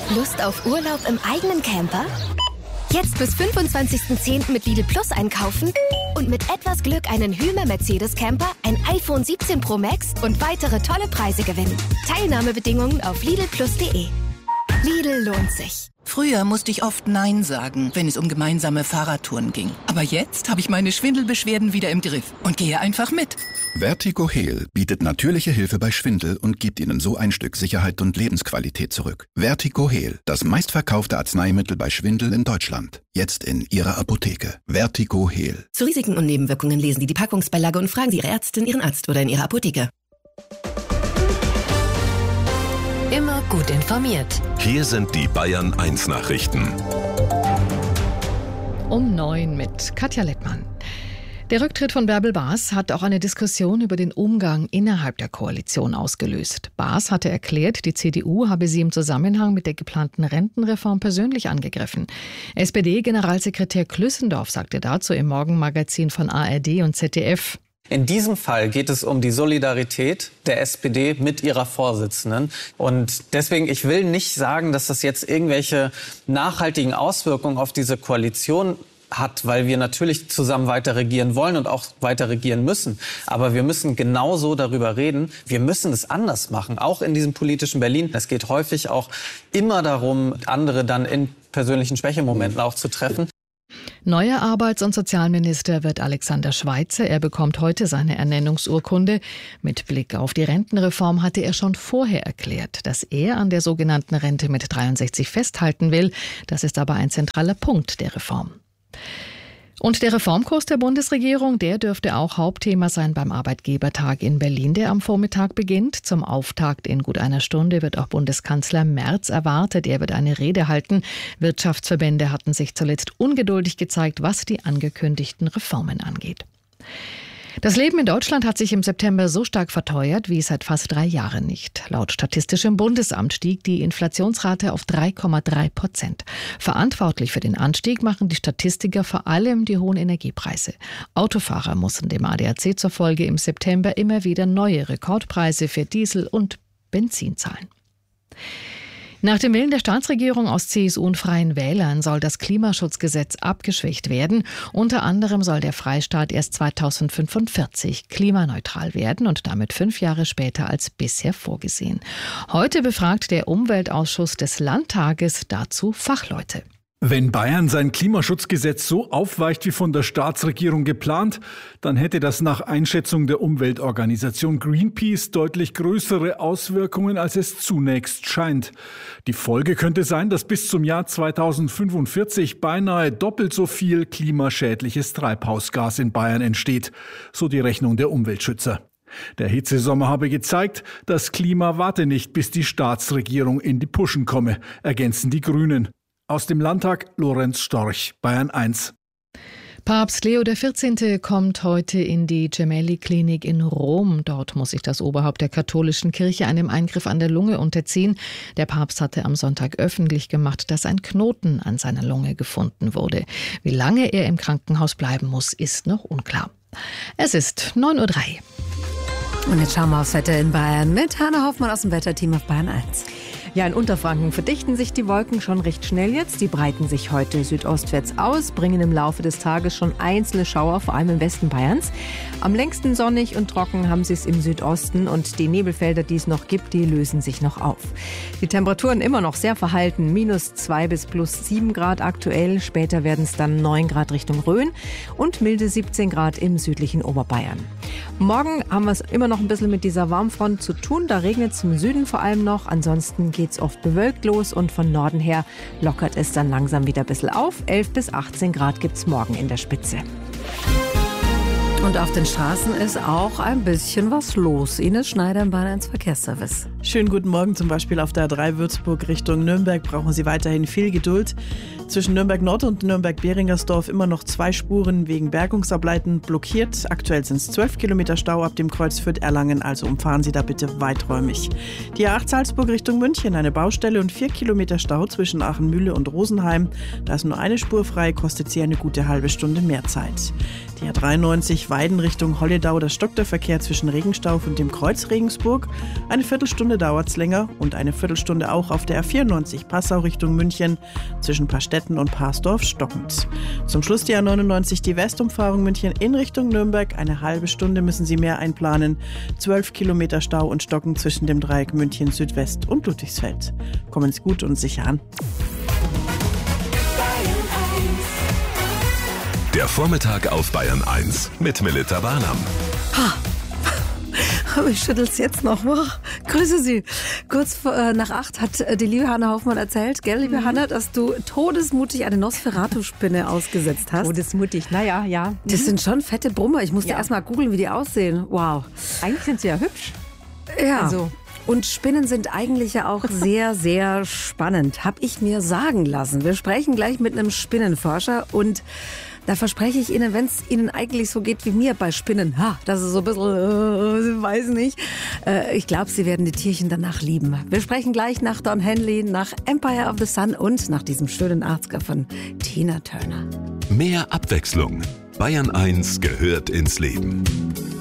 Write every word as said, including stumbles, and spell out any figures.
Lust auf Urlaub im eigenen Camper? Jetzt bis fünfundzwanzigsten zehnten mit Lidl Plus einkaufen und mit etwas Glück einen Hymer Mercedes Camper, ein iPhone siebzehn Pro Max und weitere tolle Preise gewinnen. Teilnahmebedingungen auf lidl plus punkt de. Lidl lohnt sich. Früher musste ich oft Nein sagen, wenn es um gemeinsame Fahrradtouren ging. Aber jetzt habe ich meine Schwindelbeschwerden wieder im Griff und gehe einfach mit. Vertigo Heal bietet natürliche Hilfe bei Schwindel und gibt Ihnen so ein Stück Sicherheit und Lebensqualität zurück. Vertigo Heal, das meistverkaufte Arzneimittel bei Schwindel in Deutschland. Jetzt in Ihrer Apotheke. Vertigo Heal. Zu Risiken und Nebenwirkungen lesen Sie die Packungsbeilage und fragen Sie Ihre Ärztin, Ihren Arzt oder in Ihrer Apotheke. Immer gut informiert. Hier sind die Bayern eins Nachrichten. Um neun mit Katja Lettmann. Der Rücktritt von Bärbel Baas hat auch eine Diskussion über den Umgang innerhalb der Koalition ausgelöst. Baas hatte erklärt, die C D U habe sie im Zusammenhang mit der geplanten Rentenreform persönlich angegriffen. S P D-Generalsekretär Klüssendorf sagte dazu im Morgenmagazin von A R D und Z D F. In diesem Fall geht es um die Solidarität der S P D mit ihrer Vorsitzenden. Und deswegen, ich will nicht sagen, dass das jetzt irgendwelche nachhaltigen Auswirkungen auf diese Koalition hat, weil wir natürlich zusammen weiter regieren wollen und auch weiter regieren müssen. Aber wir müssen genauso darüber reden. Wir müssen es anders machen, auch in diesem politischen Berlin. Es geht häufig auch immer darum, andere dann in persönlichen Schwächemomenten auch zu treffen. Neuer Arbeits- und Sozialminister wird Alexander Schweitzer. Er bekommt heute seine Ernennungsurkunde. Mit Blick auf die Rentenreform hatte er schon vorher erklärt, dass er an der sogenannten Rente mit dreiundsechzig festhalten will. Das ist aber ein zentraler Punkt der Reform. Und der Reformkurs der Bundesregierung, der dürfte auch Hauptthema sein beim Arbeitgebertag in Berlin, der am Vormittag beginnt. Zum Auftakt in gut einer Stunde wird auch Bundeskanzler Merz erwartet. Er wird eine Rede halten. Wirtschaftsverbände hatten sich zuletzt ungeduldig gezeigt, was die angekündigten Reformen angeht. Das Leben in Deutschland hat sich im September so stark verteuert wie seit fast drei Jahren nicht. Laut Statistischem Bundesamt stieg die Inflationsrate auf drei Komma drei Prozent. Verantwortlich für den Anstieg machen die Statistiker vor allem die hohen Energiepreise. Autofahrer mussten dem A D A C zufolge im September immer wieder neue Rekordpreise für Diesel und Benzin zahlen. Nach dem Willen der Staatsregierung aus C S U und Freien Wählern soll das Klimaschutzgesetz abgeschwächt werden. Unter anderem soll der Freistaat erst zweitausendfünfundvierzig klimaneutral werden und damit fünf Jahre später als bisher vorgesehen. Heute befragt der Umweltausschuss des Landtages dazu Fachleute. Wenn Bayern sein Klimaschutzgesetz so aufweicht wie von der Staatsregierung geplant, dann hätte das nach Einschätzung der Umweltorganisation Greenpeace deutlich größere Auswirkungen, als es zunächst scheint. Die Folge könnte sein, dass bis zum Jahr zweitausendfünfundvierzig beinahe doppelt so viel klimaschädliches Treibhausgas in Bayern entsteht, so die Rechnung der Umweltschützer. Der Hitzesommer habe gezeigt, das Klima warte nicht, bis die Staatsregierung in die Puschen komme, ergänzen die Grünen. Aus dem Landtag Lorenz Storch, Bayern eins. Papst Leo der vierzehnte kommt heute in die Gemelli-Klinik in Rom. Dort muss sich das Oberhaupt der katholischen Kirche einem Eingriff an der Lunge unterziehen. Der Papst hatte am Sonntag öffentlich gemacht, dass ein Knoten an seiner Lunge gefunden wurde. Wie lange er im Krankenhaus bleiben muss, ist noch unklar. Es ist neun Uhr drei. Und jetzt schauen wir aufs Wetter in Bayern mit Hanna Hoffmann aus dem Wetterteam auf Bayern eins. Ja, in Unterfranken verdichten sich die Wolken schon recht schnell jetzt. Die breiten sich heute südostwärts aus, bringen im Laufe des Tages schon einzelne Schauer, vor allem im Westen Bayerns. Am längsten sonnig und trocken haben sie es im Südosten und die Nebelfelder, die es noch gibt, die lösen sich noch auf. Die Temperaturen immer noch sehr verhalten, minus zwei bis plus sieben Grad aktuell. Später werden es dann neun Grad Richtung Rhön und milde siebzehn Grad im südlichen Oberbayern. Morgen haben wir es immer noch ein bisschen mit dieser Warmfront zu tun. Da regnet es im Süden vor allem noch. Ansonsten geht es oft bewölkt los und von Norden her lockert es dann langsam wieder ein bisschen auf. elf bis achtzehn Grad gibt es morgen in der Spitze. Und auf den Straßen ist auch ein bisschen was los. Ines Schneider im Bayern eins Verkehrsservice. Schönen guten Morgen, zum Beispiel auf der A drei Würzburg Richtung Nürnberg brauchen Sie weiterhin viel Geduld. Zwischen Nürnberg Nord und Nürnberg-Behringersdorf immer noch zwei Spuren wegen Bergungsarbeiten blockiert. Aktuell sind es zwölf Kilometer Stau ab dem Kreuz Fürth-Erlangen, also umfahren Sie da bitte weiträumig. Die A acht Salzburg Richtung München, eine Baustelle und vier Kilometer Stau zwischen Aachen-Mühle und Rosenheim. Da ist nur eine Spur frei, kostet Sie eine gute halbe Stunde mehr Zeit. Die A dreiundneunzig Weiden Richtung Holledau, da stockt der Verkehr zwischen Regenstauf und dem Kreuz Regensburg. Eine Viertelstunde Stunde dauert es länger und eine Viertelstunde auch auf der R vierundneunzig Passau Richtung München zwischen Paarstetten und Parsdorf stockend. Zum Schluss die R neunundneunzig, die Westumfahrung München in Richtung Nürnberg. Eine halbe Stunde müssen Sie mehr einplanen. zwölf Kilometer Stau und Stocken zwischen dem Dreieck München Südwest und Ludwigsfeld. Kommen Sie gut und sicher an. Der Vormittag auf Bayern eins mit Melita Barnam. Ha. Aber ich schüttel's jetzt noch. Oh, grüße Sie. Kurz vor, äh, nach acht hat äh, die liebe Hanna Hoffmann erzählt, gell, liebe mhm. Hanna, dass du todesmutig eine Nosferatu-Spinne ausgesetzt hast. Todesmutig, naja, ja. Mhm. Das sind schon fette Brummer. Ich musste ja. erst mal googeln, wie die aussehen. Wow. Eigentlich sind sie ja hübsch. Ja. Also. Und Spinnen sind eigentlich ja auch sehr, sehr spannend, habe ich mir sagen lassen. Wir sprechen gleich mit einem Spinnenforscher und da verspreche ich Ihnen, wenn es Ihnen eigentlich so geht wie mir bei Spinnen, ha, das ist so ein bisschen, äh, weiß nicht, äh, ich glaube, Sie werden die Tierchen danach lieben. Wir sprechen gleich nach Don Henley, nach Empire of the Sun und nach diesem schönen achtziger von Tina Turner. Mehr Abwechslung. Bayern eins gehört ins Leben.